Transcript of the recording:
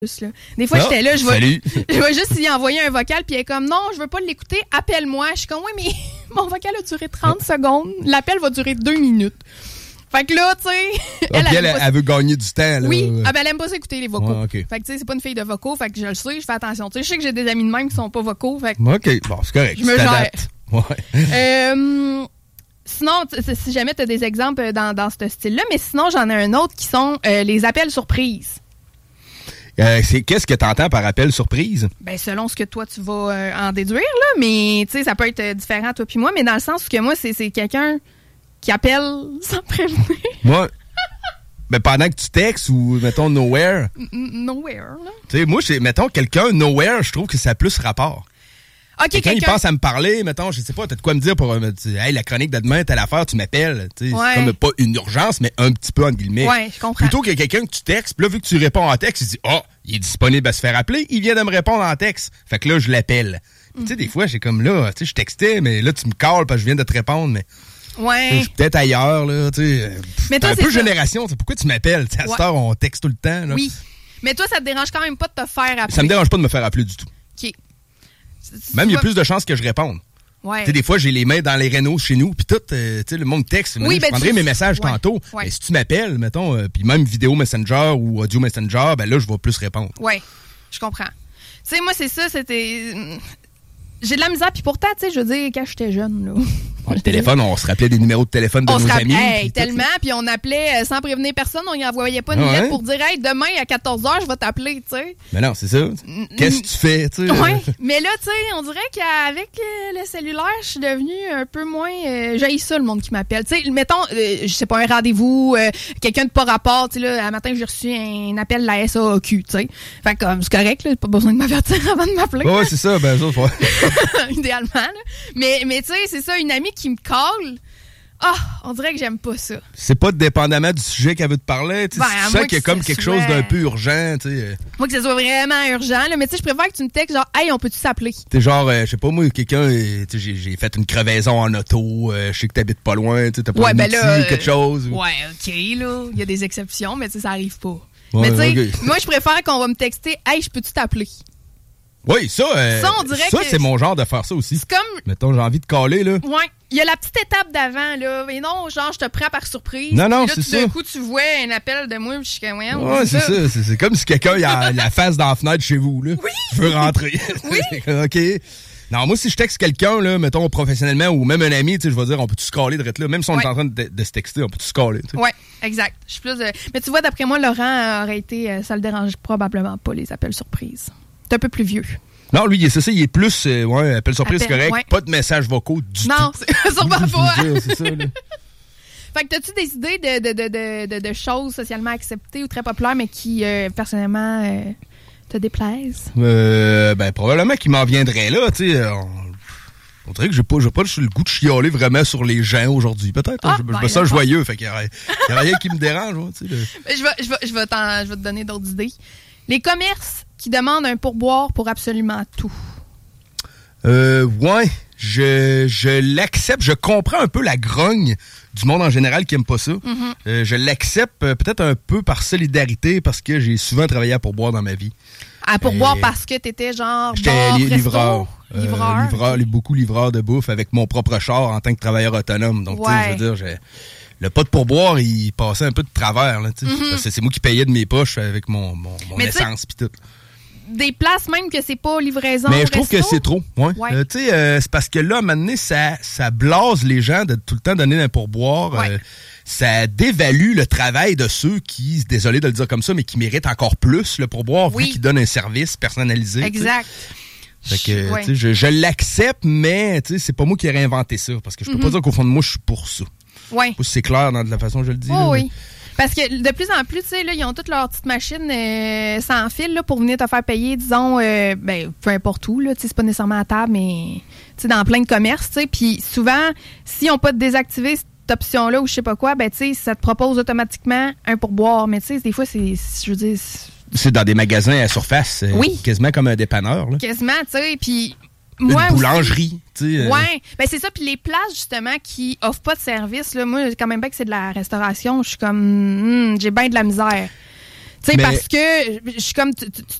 Là. Des fois, j'étais là, je vais juste y envoyer un vocal, puis elle est comme, non, je veux pas l'écouter, appelle-moi. Je suis comme, oui, mais mon vocal a duré 30 secondes. L'appel va durer 2 minutes. Fait que là, tu sais... elle veut gagner du temps. Là. Oui, elle aime pas s'écouter les vocaux. Ouais, okay. Fait que tu sais, c'est pas une fille de vocaux, fait que je le sais, je fais attention. Tu sais, je sais que j'ai des amis de même qui sont pas vocaux, fait que... OK, bon, c'est correct. Je me gère. Ouais. Sinon, si jamais tu as des exemples dans ce style-là, mais sinon, j'en ai un autre qui sont les appels surprises. Qu'est-ce que tu entends par appel surprise? Ben, selon ce que toi, tu vas en déduire, là, mais tu sais, ça peut être différent, toi puis moi, mais dans le sens que moi, c'est quelqu'un qui appelle sans prévenir. Moi, ben pendant que tu textes ou, mettons, nowhere. Nowhere, là. Tu sais, moi, mettons, quelqu'un nowhere, je trouve que ça a plus rapport. OK, quand il pense à me parler, mettons, je sais pas, t'as de quoi me dire pour me dire, hey, la chronique de demain, telle affaire, tu m'appelles. C'est comme pas une urgence, mais un petit peu en guillemets. Ouais, je comprends. Plutôt que quelqu'un que tu textes, puis là, vu que tu réponds en texte, il dit, il est disponible à se faire appeler, il vient de me répondre en texte. Fait que là, je l'appelle. Tu sais, des fois, j'ai comme là, tu sais, je textais, mais là, tu me calls parce que je viens de te répondre, mais. Ouais. Je suis peut-être ailleurs, là, tu sais. Mais toi, un peu génération, pourquoi tu m'appelles? À cette heure, on texte tout le temps, là. Oui. Mais toi, ça te dérange quand même pas de te faire appeler. Ça me dérange pas de me faire appeler du tout. OK. Même, il y a plus de chances que je réponde. Ouais. Tu sais, des fois, j'ai les mains dans les rénaux chez nous, puis tout, tu sais, le monde texte. Oui, je prendrai mes messages tantôt. Ouais. Mais si tu m'appelles, mettons, puis même vidéo Messenger ou audio Messenger, ben là, je vais plus répondre. Oui, je comprends. Tu sais, moi, c'est ça, c'était... J'ai de la misère, puis pourtant, tu sais, je veux dire, quand j'étais jeune, là... Le téléphone, on se rappelait des numéros de téléphone de nos amis. Hey, tellement, puis on appelait sans prévenir personne, on y envoyait pas de lettre pour dire, hey, demain à 14h, je vais t'appeler, tu sais. Mais non, c'est ça. Qu'est-ce que tu fais, tu sais? Oui, mais là, tu sais, on dirait qu'avec le cellulaire, je suis devenue un peu moins... j'haïs ça, le monde qui m'appelle. Tu sais, mettons, je sais pas, un rendez-vous, quelqu'un de pas rapport, tu sais, là, un matin, j'ai reçu un appel de la SAQ, tu sais. Fait que, c'est correct, là, pas besoin de m'avertir avant de m'appeler. Oui, c'est ça, ben ça, faut... Idéalement, là. Mais tu sais, c'est ça, une amie qui me colle. On dirait que j'aime pas ça. C'est pas dépendamment du sujet qu'elle veut te parler. Tu sens qu'il y a comme quelque chose d'un peu urgent. T'sais. Moi, que ce soit vraiment urgent. Là, mais tu sais, je préfère que tu me textes genre, hey, on peut-tu s'appeler? T'es genre, je sais pas, moi, quelqu'un, j'ai fait une crevaison en auto. Je sais que t'habites pas loin. T'as pas un outil ou quelque chose. Ouais, OK, là. Il y a des exceptions, mais tu sais, ça arrive pas. Ouais, mais tu sais, moi, je préfère qu'on va me texter, hey, je peux-tu t'appeler? Oui, ça, on dirait ça que c'est mon genre de faire ça aussi. C'est comme... Mettons, j'ai envie de caler, là. Ouais. Il y a la petite étape d'avant, là. Et non, genre, je te prends par surprise. Non, là, c'est ça. D'un coup, tu vois un appel de moi, puis je suis comme, ouais, c'est ça. C'est comme si quelqu'un a la face dans la fenêtre chez vous, là. Oui. Je veux rentrer. Oui. OK. Non, moi, si je texte quelqu'un, là, mettons, professionnellement, ou même un ami, tu sais, je vais dire, on peut-tu se caler de là? Même si on est en train de se texter, on peut-tu se caler? Oui, exact. Je suis plus Mais tu vois, d'après moi, Laurent aurait été... ça le dérange probablement pas, les appels surprises. T'es un peu plus vieux. Non, lui, c'est ça, il est plus, appel surprise correct, ouais. pas de messages vocaux du tout. Non, c'est sûrement pas. C'est ça, là. Fait que t'as-tu des idées de choses socialement acceptées ou très populaires, mais qui, personnellement, te déplaisent? Probablement qu'il m'en viendrait là, tu sais. On dirait que j'ai pas le goût de chialer vraiment sur les gens aujourd'hui. Peut-être, je me sens joyeux, fait qu'il y a rien qui me dérange, tu sais. Je vais te donner d'autres idées. Les commerces qui demandent un pourboire pour absolument tout. Ouais, je l'accepte. Je comprends un peu la grogne du monde en général qui aime pas ça. Mm-hmm. Je l'accepte peut-être un peu par solidarité parce que j'ai souvent travaillé à pourboire dans ma vie. À pourboire parce que t'étais genre j'étais livreur. Livreur. Beaucoup livreur de bouffe avec mon propre char en tant que travailleur autonome. Donc, tu sais, je veux dire, le pas de pourboire, il passait un peu de travers. Là, parce que c'est moi qui payais de mes poches avec mon essence pis tout. Des places même que c'est pas livraison. Mais je trouve resto. que c'est trop. Ouais. Tu sais, c'est parce que là, à un moment donné, ça blase les gens de tout le temps donner un pourboire. Ouais. Ça dévalue le travail de ceux qui, désolé de le dire comme ça, mais qui méritent encore plus le pourboire vu qu'ils donnent un service personnalisé. Exact. Fait que, tu sais, je l'accepte, mais tu sais, c'est pas moi qui ai réinventé ça. Parce que je peux pas dire qu'au fond de moi, je suis pour ça. Ouais. Je sais pas si c'est clair dans la façon que je le dis. Oh, oui. Parce que de plus en plus, tu sais, là, ils ont toutes leurs petites machines sans fil là, pour venir te faire payer, disons, peu importe où, là, tu sais, c'est pas nécessairement à table, mais tu sais, dans plein de commerces, tu sais. Puis souvent, s'ils n'ont pas désactivé cette option-là ou je sais pas quoi, ben, tu sais, ça te propose automatiquement un pourboire. Mais tu sais, des fois, je veux dire... C'est dans des magasins à surface. Quasiment comme un dépanneur, là. Quasiment, tu sais, puis... Une boulangerie, tu sais. Ouais, ben c'est ça. Puis les places, justement, qui offrent pas de service, là, moi, quand même bien que c'est de la restauration, je suis comme, j'ai bien de la misère. Tu sais, parce que je suis comme, tu